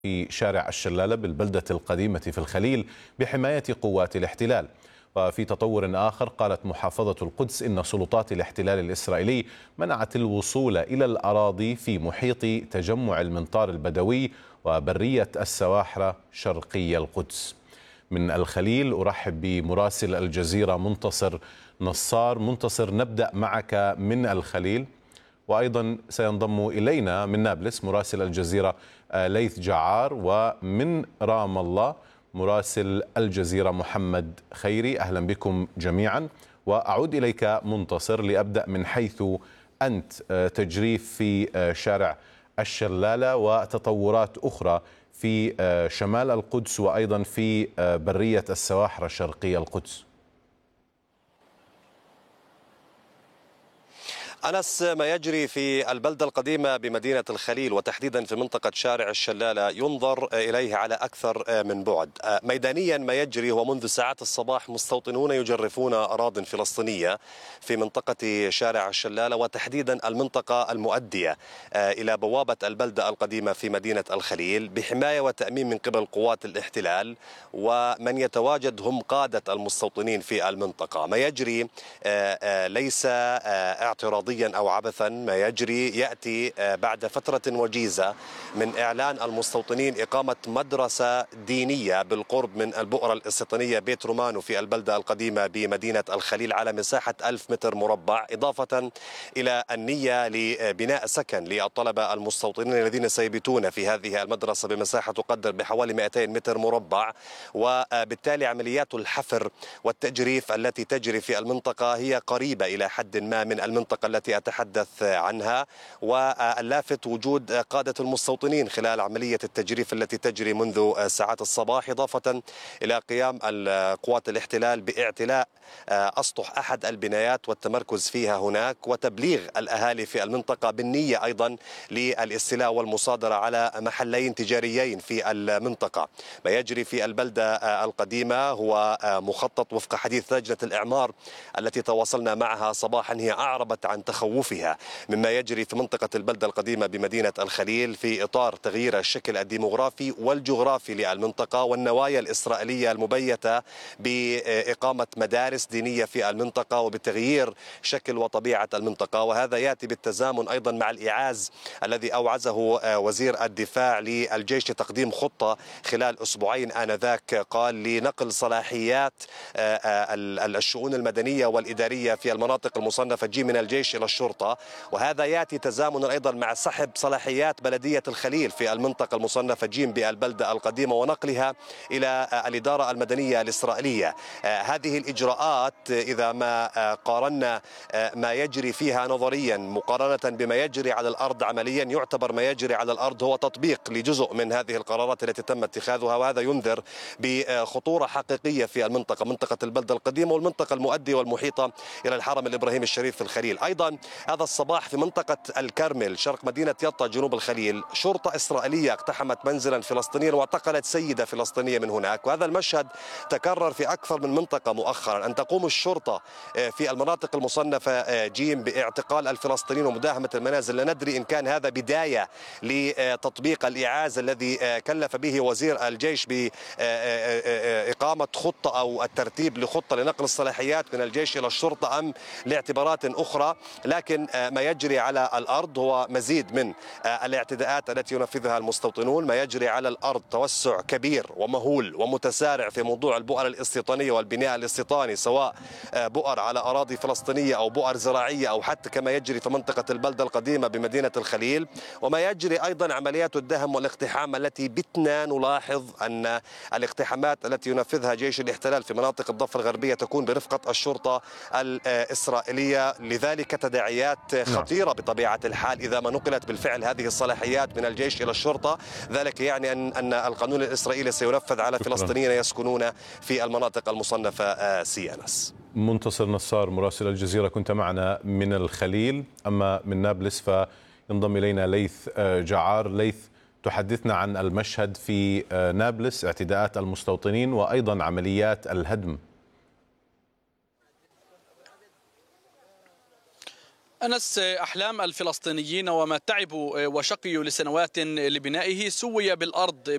في شارع الشلالة بالبلدة القديمة في الخليل بحماية قوات الاحتلال. وفي تطور آخر، قالت محافظة القدس إن سلطات الاحتلال الإسرائيلي منعت الوصول إلى الأراضي في محيط تجمع المنطار البدوي وبرية السواحرة شرقي القدس. من الخليل أرحب بمراسل الجزيرة منتصر نصار. منتصر، نبدأ معك من الخليل، وأيضا سينضم إلينا من نابلس مراسل الجزيرة ليث جعار، ومن رام الله مراسل الجزيرة محمد خيري. أهلا بكم جميعا، وأعود إليك منتصر لأبدأ من حيث أنت. تجريف في شارع الشلالة وتطورات أخرى في شمال القدس وأيضا في برية السواحرة شرقي القدس. أنس، ما يجري في البلدة القديمة بمدينة الخليل وتحديدا في منطقة شارع الشلالة ينظر إليه على أكثر من بعد. ميدانيا ما يجري هو منذ ساعات الصباح مستوطنون يجرفون أراضٍ فلسطينية في منطقة شارع الشلالة وتحديدا المنطقة المؤدية إلى بوابة البلدة القديمة في مدينة الخليل بحماية وتأمين من قبل قوات الاحتلال، ومن يتواجد هم قادة المستوطنين في المنطقة. ما يجري ليس اعتراضي أو عبثا، ما يجري يأتي بعد فترة وجيزة من إعلان المستوطنين إقامة مدرسة دينية بالقرب من البؤرة الاستيطانية بيت رومانو في البلدة القديمة بمدينة الخليل على مساحة 1000 متر مربع، إضافة إلى النية لبناء سكن للطلبة المستوطنين الذين سيبيتون في هذه المدرسة بمساحة تقدر بحوالي 200 متر مربع. وبالتالي عمليات الحفر والتجريف التي تجري في المنطقة هي قريبة إلى حد ما من المنطقة التي أتحدث عنها، واللافت وجود قادة المستوطنين خلال عملية التجريف التي تجري منذ ساعات الصباح، إضافة إلى قيام قوات الاحتلال باعتلاء أسطح أحد البنايات والتمركز فيها هناك، وتبليغ الأهالي في المنطقة بالنية أيضا للاستيلاء والمصادرة على محلين تجاريين في المنطقة. ما يجري في البلدة القديمة هو مخطط وفق حديث لجنة الإعمار التي تواصلنا معها صباحا، هي أعربت عن تخوفها مما يجري في منطقة البلدة القديمة بمدينة الخليل في إطار تغيير الشكل الديموغرافي والجغرافي للمنطقة والنوايا الإسرائيلية المبيتة بإقامة مدارس دينية في المنطقة وبتغيير شكل وطبيعة المنطقة. وهذا يأتي بالتزامن أيضا مع الإعاز الذي أوعزه وزير الدفاع للجيش لتقديم خطة خلال أسبوعين آنذاك، قال لنقل صلاحيات الشؤون المدنية والإدارية في المناطق المصنفة جي من الجيش إلى الشرطة. وهذا يأتي تزامنا أيضا مع سحب صلاحيات بلدية الخليل في المنطقة المصنفة جيم بالبلدة القديمة ونقلها إلى الإدارة المدنية الإسرائيلية. هذه الإجراءات إذا ما قارنا ما يجري فيها نظريا مقارنة بما يجري على الأرض عمليا، يعتبر ما يجري على الأرض هو تطبيق لجزء من هذه القرارات التي تم اتخاذها، وهذا ينذر بخطورة حقيقية في المنطقة، منطقة البلدة القديمة والمنطقة المؤدية والمحيطة إلى الحرم الإبراهيمي الشريف في الخليل. أيضا هذا الصباح في منطقة الكرمل شرق مدينة يطا جنوب الخليل، شرطة إسرائيلية اقتحمت منزلا فلسطينيا واعتقلت سيدة فلسطينية من هناك. وهذا المشهد تكرر في أكثر من منطقة مؤخرا، أن تقوم الشرطة في المناطق المصنفة جيم باعتقال الفلسطينيين ومداهمة المنازل. لا ندري إن كان هذا بداية لتطبيق الإعاز الذي كلف به وزير الجيش بإقامة خطة أو الترتيب لخطة لنقل الصلاحيات من الجيش إلى الشرطة أم لاعتبارات أخرى. لكن ما يجري على الأرض هو مزيد من الاعتداءات التي ينفذها المستوطنون. ما يجري على الأرض توسع كبير ومهول ومتسارع في موضوع البؤر الاستيطانية والبناء الاستيطاني، سواء بؤر على أراضي فلسطينية أو بؤر زراعية أو حتى كما يجري في منطقة البلدة القديمة بمدينة الخليل. وما يجري أيضا عمليات الدهم والاقتحام التي بتنا نلاحظ أن الاقتحامات التي ينفذها جيش الاحتلال في مناطق الضفة الغربية تكون برفقة الشرطة الإسرائيلية. لذلك تداعيات خطيرة بطبيعة الحال إذا ما نقلت بالفعل هذه الصلاحيات من الجيش إلى الشرطة. ذلك يعني أن القانون الإسرائيلي سينفذ على فلسطينيين يسكنون في المناطق المصنفة سيانس. منتصر نصار مراسل الجزيرة كنت معنا من الخليل. أما من نابلس فينضم إلينا ليث جعار. ليث، تحدثنا عن المشهد في نابلس، اعتداءات المستوطنين وأيضا عمليات الهدم. أنس، أحلام الفلسطينيين وما تعبوا وشقيوا لسنوات لبنائه سوي بالأرض